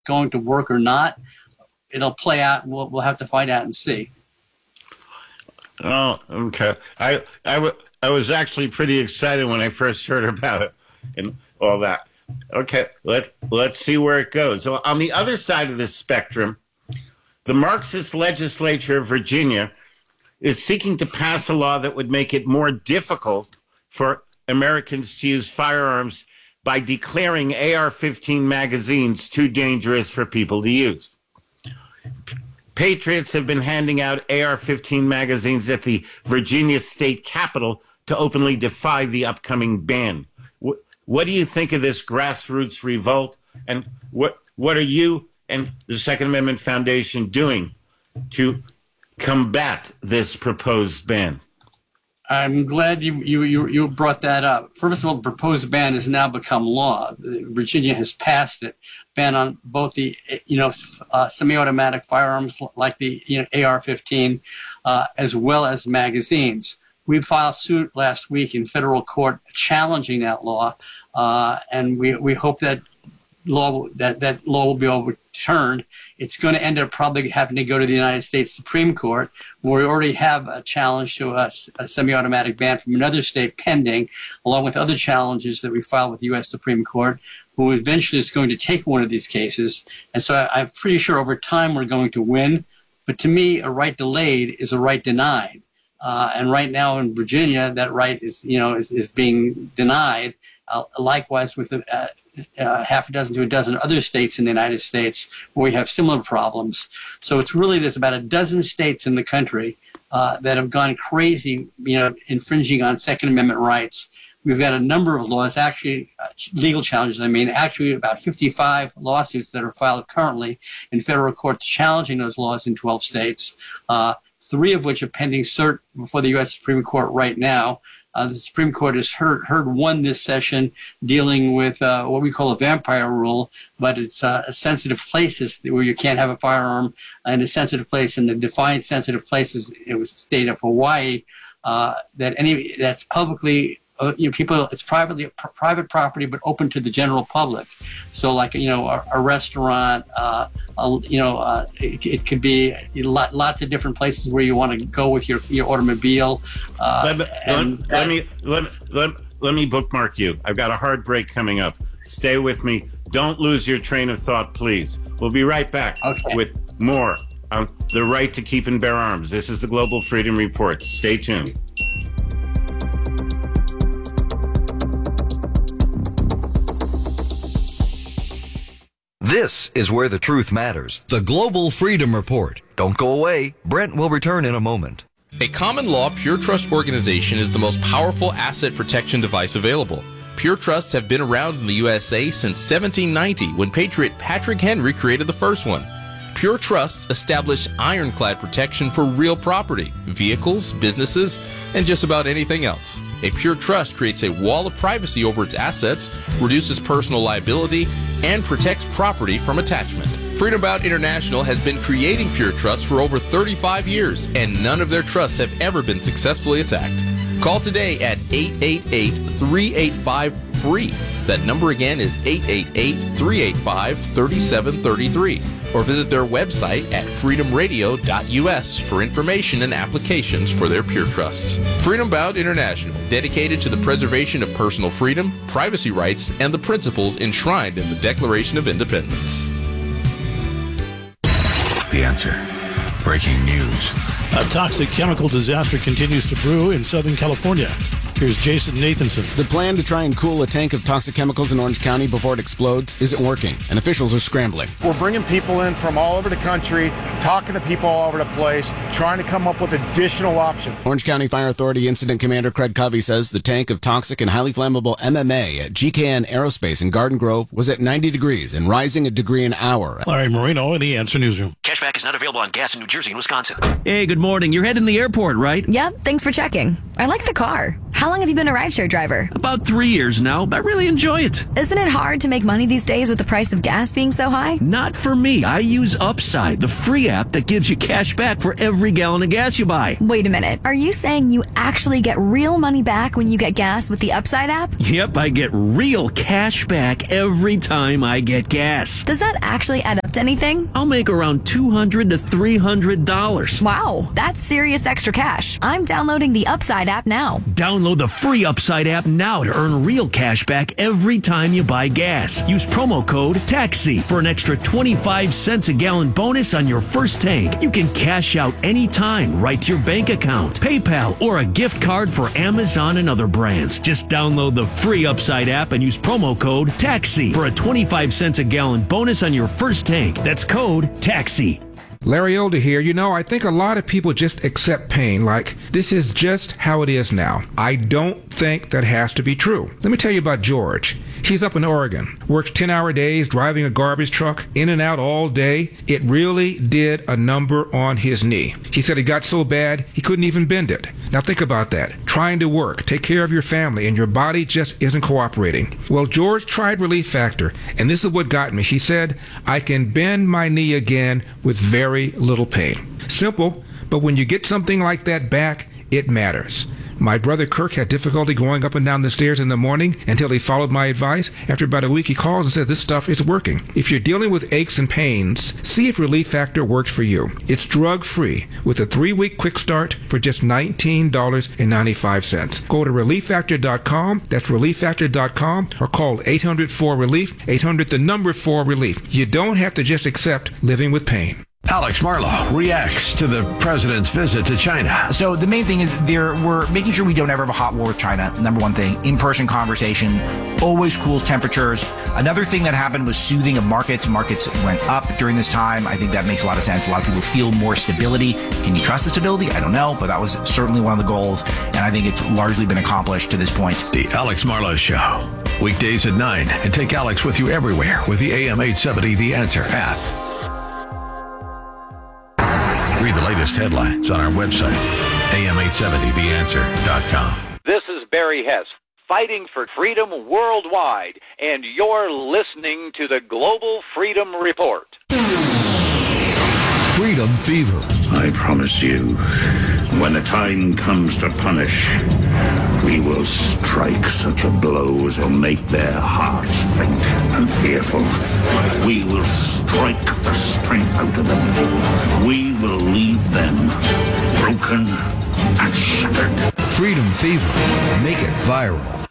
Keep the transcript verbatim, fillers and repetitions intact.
going to work or not, it'll play out, and we'll, we'll have to find out and see. Oh, okay. I, I, w- I was actually pretty excited when I first heard about it and all that. Okay, let, let's see where it goes. So on the other side of the spectrum, the Marxist legislature of Virginia is seeking to pass a law that would make it more difficult for Americans to use firearms by declaring A R fifteen magazines too dangerous for people to use. Patriots have been handing out A R fifteen magazines at the Virginia state capitol to openly defy the upcoming ban. What, what do you think of this grassroots revolt? And what what are you and the Second Amendment Foundation doing to combat this proposed ban? I'm glad you, you, you, you brought that up. First of all, the proposed ban has now become law. Virginia has passed it, ban on both the, you know, uh, semi-automatic firearms like the you know, A R fifteen, uh, as well as magazines. We filed suit last week in federal court challenging that law, uh, and we, we hope that law that, that law will be overturned. It's going to end up probably having to go to the United States Supreme Court, where we already have a challenge to a, a semi-automatic ban from another state pending, along with other challenges that we filed with the U S Supreme Court, who eventually is going to take one of these cases. And so I, I'm pretty sure over time we're going to win. But to me, a right delayed is a right denied. Uh, and right now in Virginia, that right is, you know, is, is being denied. Uh, likewise with the, uh, Uh, half a dozen to a dozen other states in the United States where we have similar problems. So it's really, there's about a dozen states in the country uh, that have gone crazy, you know, infringing on Second Amendment rights. We've got a number of laws, actually uh, legal challenges. I mean, actually about fifty-five lawsuits that are filed currently in federal courts challenging those laws in twelve states, uh, three of which are pending cert before the U S Supreme Court right now. Uh, the Supreme Court has heard, heard one this session dealing with uh, what we call a vampire rule, but it's uh, sensitive places where you can't have a firearm in a sensitive place, and the defined sensitive places, it was the state of Hawaii, uh, that any that's publicly, uh, you know, people, it's privately pr- private property, but open to the general public. So like, you know, a, a restaurant, uh, a, you know, uh, it, it could be lot, lots of different places where you want to go with your, your automobile. Uh, let, and let, that, let me let, let, let me bookmark you. I've got a hard break coming up. Stay with me. Don't lose your train of thought, please. We'll be right back okay. with more on the right to keep and bear arms. This is the Global Freedom Report. Stay tuned. This is where the truth matters. The Global Freedom Report. Don't go away. Brent will return in a moment. A common law Pure Trust organization is the most powerful asset protection device available. Pure Trusts have been around in the U S A since seventeen ninety, when Patriot Patrick Henry created the first one. Pure Trusts establish ironclad protection for real property, vehicles, businesses, and just about anything else. A Pure Trust creates a wall of privacy over its assets, reduces personal liability, and protects property from attachment. Freedom Bound International has been creating Pure Trusts for over thirty-five years, and none of their trusts have ever been successfully attacked. Call today at eight eight eight, three eight five, F R E E. That number again is eight eight eight, three eight five, three seven three three. Or visit their website at freedom radio dot U S for information and applications for their Pure Trusts. Freedom Bound International, dedicated to the preservation of personal freedom, privacy rights, and the principles enshrined in the Declaration of Independence. The Answer. Breaking news. A toxic chemical disaster continues to brew in Southern California. Here's Jason Nathanson. The plan to try and cool a tank of toxic chemicals in Orange County before it explodes isn't working, and officials are scrambling. We're bringing people in from all over the country, talking to people all over the place, trying to come up with additional options. Orange County Fire Authority Incident Commander Craig Covey says the tank of toxic and highly flammable M M A at G K N Aerospace in Garden Grove was at ninety degrees and rising a degree an hour. Larry Marino in the Answer Newsroom. Cashback is not available on gas in New Jersey and Wisconsin. Hey, good morning. You're heading to the airport, right? Yep, thanks for checking. I like the car. How long have you been a rideshare driver? About three years now. I really enjoy it. Isn't it hard to make money these days with the price of gas being so high? Not for me. I use Upside, the free app that gives you cash back for every gallon of gas you buy. Wait a minute. Are you saying you actually get real money back when you get gas with the Upside app? Yep, I get real cash back every time I get gas. Does that actually add up to anything? I'll make around two hundred to three hundred dollars. Wow, that's serious extra cash. I'm downloading the Upside app now. Download the free Upside app now to earn real cash back every time you buy gas. Use promo code TAXI for an extra twenty-five cents a gallon bonus on your first tank. You can cash out anytime right to your bank account, PayPal, or a gift card for Amazon and other brands. Just download the free Upside app and use promo code TAXI for a twenty-five cents a gallon bonus on your first tank. That's code TAXI. Larry Older here. You know, I think a lot of people just accept pain like this is just how it is now. I don't think that has to be true. Let me tell you about George. He's up in Oregon, works ten-hour days driving a garbage truck in and out all day. It really did a number on his knee. He said it got so bad he couldn't even bend it. Now think about that. Trying to work, take care of your family, and your body just isn't cooperating. Well, George tried Relief Factor, and this is what got me. He said, I can bend my knee again with very Very little pain. Simple, but when you get something like that back, it matters. My brother Kirk had difficulty going up and down the stairs in the morning until he followed my advice. After about a week, he calls and says, this stuff is working. If you're dealing with aches and pains, see if Relief Factor works for you. It's drug-free with a three-week quick start for just nineteen dollars and ninety-five cents. Go to relief factor dot com, that's relief factor dot com, or call eight hundred four relief, eight hundred the number four relief. You don't have to just accept living with pain. Alex Marlow reacts to the president's visit to China. So the main thing is there we're making sure we don't ever have a hot war with China. Number one thing, in-person conversation, always cools temperatures. Another thing that happened was soothing of markets. Markets went up during this time. I think that makes a lot of sense. A lot of people feel more stability. Can you trust the stability? I don't know, but that was certainly one of the goals, and I think it's largely been accomplished to this point. The Alex Marlow Show, weekdays at nine, and take Alex with you everywhere with the A M eight seventy The Answer app. Read the latest headlines on our website, A M eight seventy the answer dot com. This is Barry Hess, fighting for freedom worldwide, and you're listening to the Global Freedom Report. Freedom Fever. I promise you, when the time comes to punish, we will strike such a blow as will make their hearts faint and fearful. We will strike the strength out of them. We will leave them broken and shattered. Freedom Fever. Make it viral.